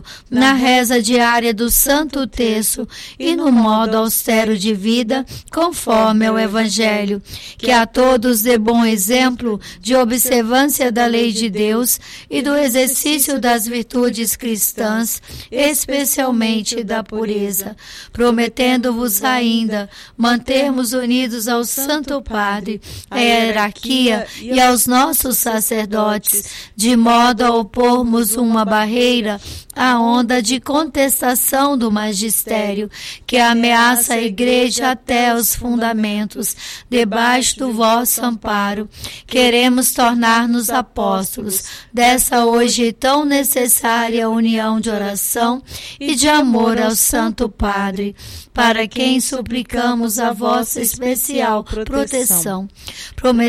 na reza diária do Santo Terço e no modo austero de vida, conforme ao Evangelho, que a todos dê bom exemplo de observância da lei de Deus e do exercício das virtudes cristãs, especialmente da pureza, prometendo-vos ainda mantermos unidos ao Santo Padre, à hierarquia e aos nossos sacerdotes, de modo a opormos uma barreira à onda de contestação do magistério, que ameaça a Igreja até os fundamentos. Debaixo do vosso amparo, queremos tornar-nos apóstolos dessa hoje tão necessária união de oração e de amor ao Santo Padre, para quem suplicamos a vossa especial proteção. Prometemos